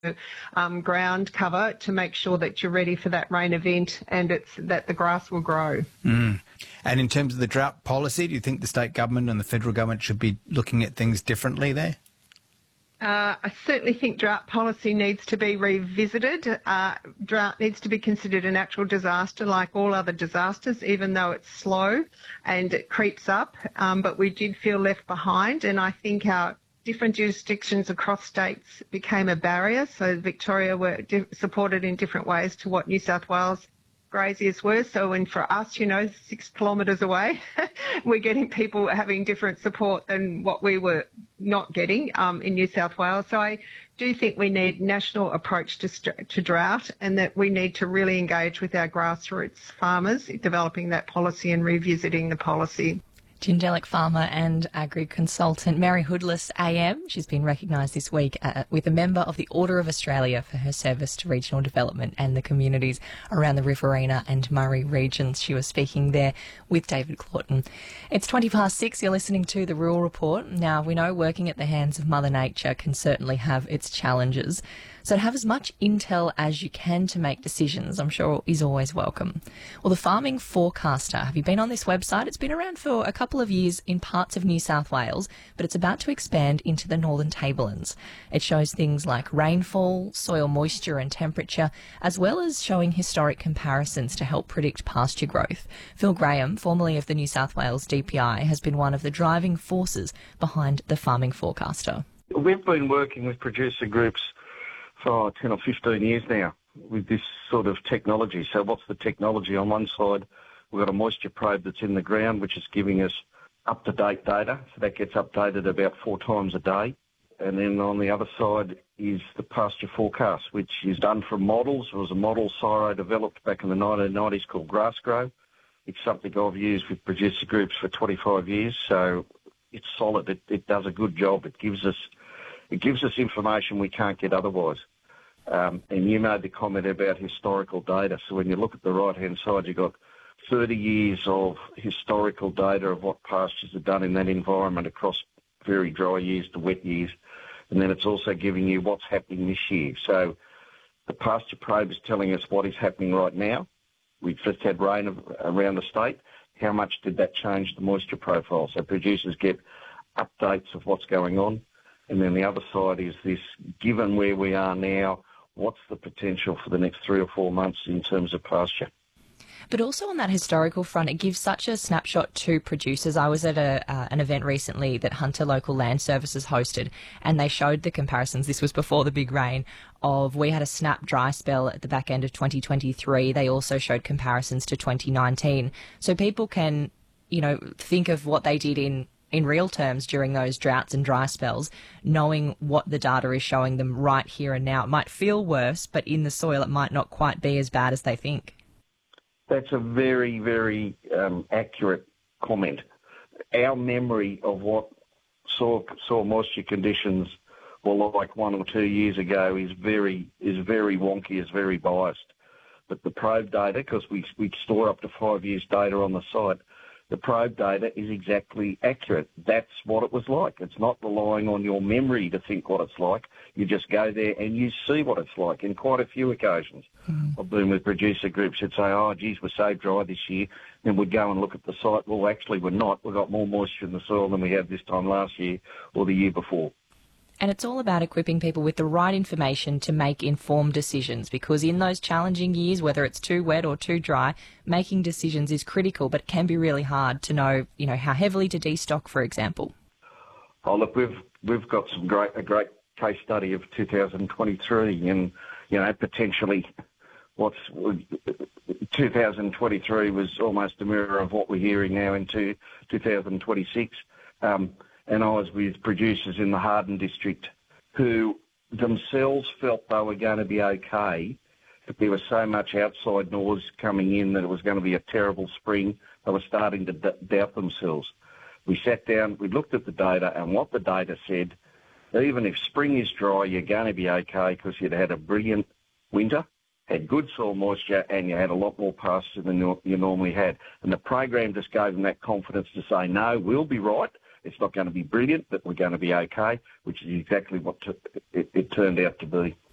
ground cover to make sure that you're ready for that rain event and that the grass will grow. And in terms of the drought policy, do you think the state government and the federal government should be looking at things differently there? I certainly think drought policy needs to be revisited. Drought needs to be considered a natural disaster like all other disasters, even though it's slow and it creeps up. But we did feel left behind, and I think our different jurisdictions across states became a barrier. So Victoria were supported in different ways to what New South Wales graziers were. So when for us, 6 kilometres away, we're getting people having different support than what we were not getting in New South Wales. So I do think we need national approach to drought, and that we need to really engage with our grassroots farmers, developing that policy and revisiting the policy. Jingellic farmer and agri-consultant Mary Hoodless AM. She's been recognised this week with a member of the Order of Australia for her service to regional development and the communities around the Riverina and Murray regions. She was speaking there with David Claughton. It's 6:20. You're listening to The Rural Report. Now, we know working at the hands of Mother Nature can certainly have its challenges. So to have as much intel as you can to make decisions, I'm sure, is always welcome. Well, the Farming Forecaster, have you been on this website? It's been around for a couple of years in parts of New South Wales, but it's about to expand into the Northern Tablelands. It shows things like rainfall, soil moisture and temperature, as well as showing historic comparisons to help predict pasture growth. Phil Graham, formerly of the New South Wales DPI, has been one of the driving forces behind the Farming Forecaster. We've been working with producer groups for 10 or 15 years now with this sort of technology. So what's the technology? On one side, we've got a moisture probe that's in the ground, which is giving us up-to-date data. So that gets updated about 4 times a day. And then on the other side is the pasture forecast, which is done from models. It was a model CSIRO developed back in the 1990s called GrassGrow. It's something I've used with producer groups for 25 years. So it's solid. It does a good job. It gives us information we can't get otherwise. And you made the comment about historical data. So when you look at the right-hand side, you've got 30 years of historical data of what pastures are done in that environment across very dry years to wet years. And then it's also giving you what's happening this year. So the pasture probe is telling us what is happening right now. We've just had rain around the state. How much did that change the moisture profile? So producers get updates of what's going on. And then the other side is this, given where we are now, what's the potential for the next 3 or 4 months in terms of pasture? But also on that historical front, it gives such a snapshot to producers. I was at an event recently that Hunter Local Land Services hosted, and they showed the comparisons. This was before the big rain. We had a snap dry spell at the back end of 2023. They also showed comparisons to 2019. So people can, think of what they did in real terms during those droughts and dry spells, knowing what the data is showing them right here and now. It might feel worse, but in the soil it might not quite be as bad as they think. That's a very, very accurate comment. Our memory of what soil moisture conditions were like 1 or 2 years ago is very wonky, is very biased. But the probe data, because we store up to 5 years data on the site, the probe data is exactly accurate. That's what it was like. It's not relying on your memory to think what it's like. You just go there and you see what it's like in quite a few occasions. I've been with producer groups that say, oh, geez, we're so dry this year. Then we'd go and look at the site. Well, actually, we're not. We've got more moisture in the soil than we had this time last year or the year before. And it's all about equipping people with the right information to make informed decisions, because in those challenging years, whether it's too wet or too dry, making decisions is critical, but it can be really hard to know, how heavily to destock, for example. Oh, look, we've got a great case study of 2023 and, potentially 2023 was almost a mirror of what we're hearing now into 2026. And I was with producers in the Harden district who themselves felt they were going to be okay, but there was so much outside noise coming in that it was going to be a terrible spring. They were starting to doubt themselves. We sat down, we looked at the data, and what the data said, even if spring is dry, you're going to be okay because you'd had a brilliant winter, had good soil moisture, and you had a lot more pasture than you normally had. And the program just gave them that confidence to say, no, we'll be right. It's not going to be brilliant, but we're going to be okay, which is exactly what it turned out to be.